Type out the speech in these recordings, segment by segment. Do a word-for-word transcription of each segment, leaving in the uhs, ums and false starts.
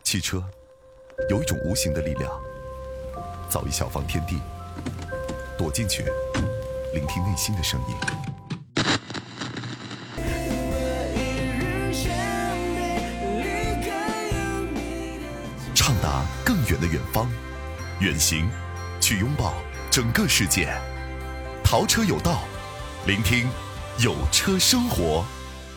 汽车有一种无形的力量，早已小放天地，躲进去，聆听内心的声音。畅达更远的远方，远行，去拥抱整个世界。淘车有道，聆听有车生活。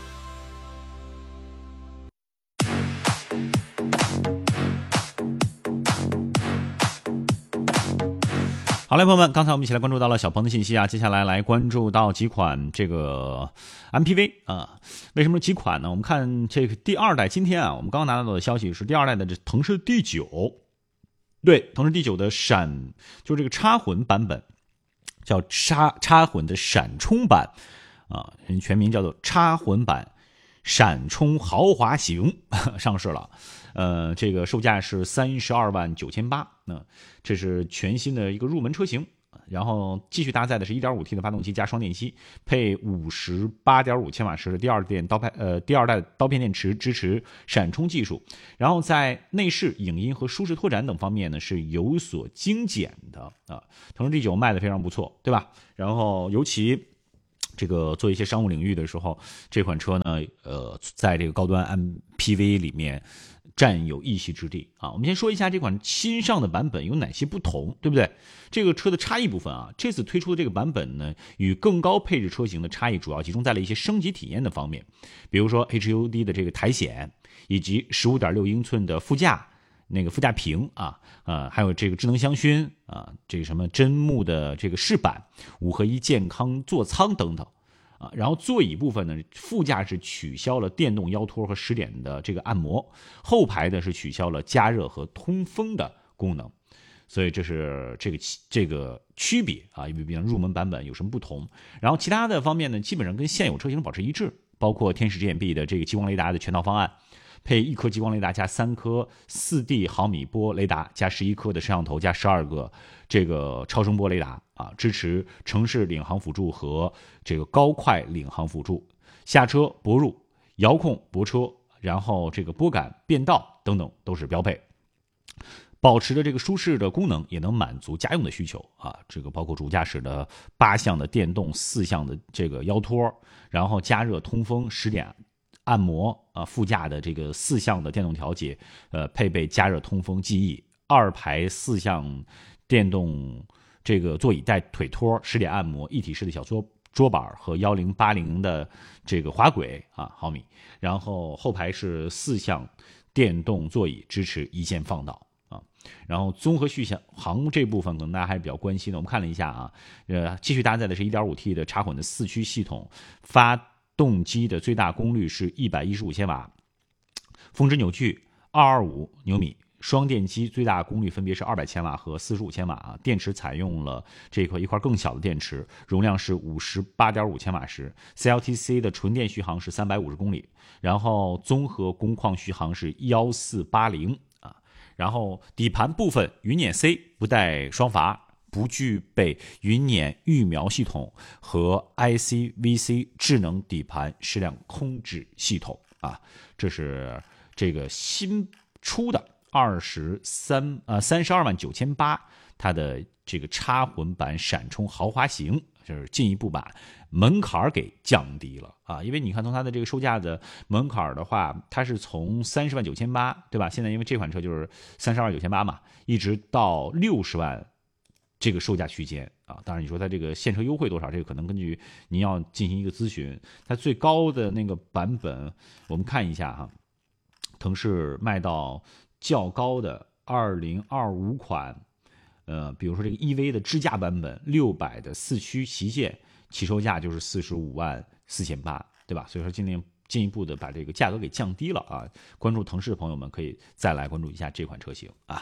好嘞，朋友们，刚才我们一起来关注到了小鹏的信息啊，接下来来关注到几款这个 M P V 啊。为什么几款呢？我们看这个第二代，今天啊，我们刚刚拿到的消息是第二代的这腾势 D 九，对，腾势 D 九的闪，就是这个插混版本，叫插插混的闪冲版啊，全名叫做插混版闪冲豪华型上市了。呃，这个售价是三十二万九千八，那这是全新的一个入门车型，然后继续搭载的是 一点五 T 的发动机加双电机，配 五十八点五千瓦时的第二电刀片呃第二代刀片电池，支持闪充技术，然后在内饰、影音和舒适拓展等方面呢是有所精简的啊。腾势 D 九卖的非常不错，对吧？然后尤其这个做一些商务领域的时候，这款车呢，呃，在这个高端 M P V 里面占有一席之地啊。我们先说一下这款新上的版本有哪些不同，对不对？这个车的差异部分啊，这次推出的这个版本呢，与更高配置车型的差异主要集中在了一些升级体验的方面，比如说 H U D 的这个苔藓，以及 十五点六英寸的副驾。那个副驾屏啊，呃，还有这个智能香薰啊，这个什么真木的这个饰板，五合一健康座舱等等啊。然后座椅部分呢，副驾是取消了电动腰托和十点的这个按摩，后排呢是取消了加热和通风的功能。所以这是这个这个区别啊，因为毕竟入门版本有什么不同。然后其他的方面呢，基本上跟现有车型保持一致，包括天使 G M B 的这个激光雷达的全套方案。配一颗激光雷达加三颗 四 D 毫米波雷达加十一颗的摄像头加十二个这个超声波雷达啊，支持城市领航辅助和这个高快领航辅助，下车泊入、遥控泊车，然后这个拨杆变道等等都是标配。保持着这个舒适的功能，也能满足家用的需求啊。这个包括主驾驶的八项的电动、四项的这个腰托，然后加热、通风、十点按摩啊，副驾的这个四项的电动调节，呃，配备加热、通风、记忆，二排四项电动这个座椅带腿托、十点按摩、一体式的小桌桌板和一零八零的这个滑轨啊毫米，然后后排是四项电动座椅，支持一键放倒啊。然后综合续航这部分可能大家还是比较关心的，我们看了一下啊，呃，继续搭载的是 一点五 T 的插混的四驱系统，发动机的最大功率是一百一十五千瓦，峰值扭矩二百二十五牛米，双电机最大功率分别是二百千瓦和四十五千瓦啊。电池采用了这块一块更小的电池，容量是五十八点五千瓦时 ，C L T C 的纯电续航是三百五十公里，然后综合工况续航是一四八零啊。然后底盘部分云辇 C 不带双阀。不具备云辇预瞄系统和 I C V C 智能底盘矢量控制系统啊，这是这个新出的二十三呃三十二万九千八，它的这个插混版闪充豪华型，就是进一步把门槛给降低了啊。因为你看从它的这个售价的门槛的话，它是从三十万九千八，对吧？现在因为这款车就是三十二万九千八嘛，一直到六十万。这个售价区间啊，当然你说它这个现车优惠多少，这个可能根据您要进行一个咨询。它最高的那个版本，我们看一下哈，腾势卖到较高的二零二五款，呃，比如说这个 E V 的支架版本，六百的四驱旗舰，起售价就是四十五万四千八，对吧？所以说今年进一步的把这个价格给降低了啊。关注腾势的朋友们可以再来关注一下这款车型啊。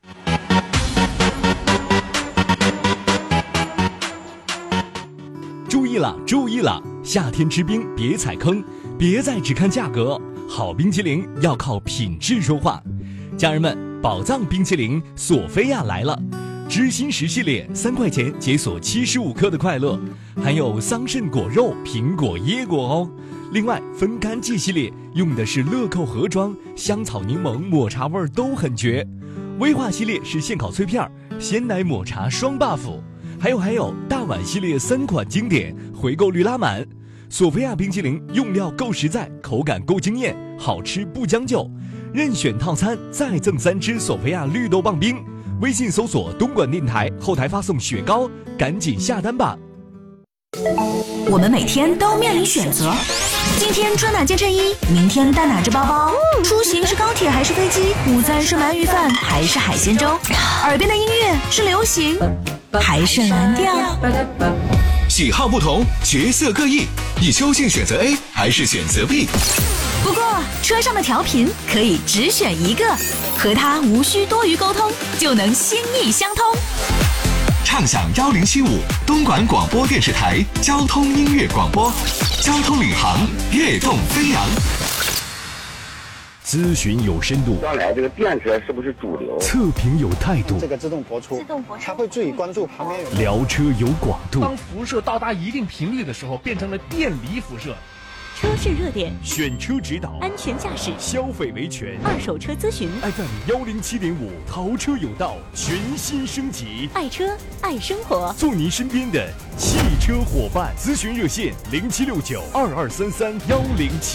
注意了，注意了！夏天吃冰别踩坑，别再只看价格，好冰淇淋要靠品质说话。家人们，宝藏冰淇淋索菲亚来了，知心十系列三块钱解锁七十五克的快乐，还有桑葚果肉、苹果椰果哦。 另外，分干季系列用的是乐扣盒装，香草柠檬、抹茶味都很绝。威化系列是现烤脆片，鲜奶抹茶双 buff。还有还有，大碗系列三款经典，回购率拉满。索菲亚冰淇淋用料够实在，口感够惊艳，好吃不将就。任选套餐再赠三支索菲亚绿豆棒冰。微信搜索东莞电台，后台发送雪糕，赶紧下单吧。 我们每天都面临选择，今天穿哪件衬衣，明天带哪只包包，出行是高铁还是飞机，午餐是鳗鱼饭还是海鲜粥，耳边的音乐是流行还是蓝调。 喜好不同，角色各异，你究竟选择 A 还是选择 B？ 不过车上的调频可以只选一个，和它无需多余沟通，就能心意相通。 畅享幺零七五东莞广播电视台交通音乐广播，交通领航，跃动飞扬。 咨询有深度， 将来这个电车是不是主流？ 测评有态度， 这个自动播出，自动播出，它会注意关注旁边有。 聊车有广度， 当辐射到达一定频率的时候，变成了电离辐射。 车市热点， 选车指导， 安全驾驶， 消费维权， 二手车咨询。 F M 幺零七点五，淘车有道全新升级， 爱车爱生活， 做您身边的汽车伙伴。咨询热线零七六九二二三三幺零七。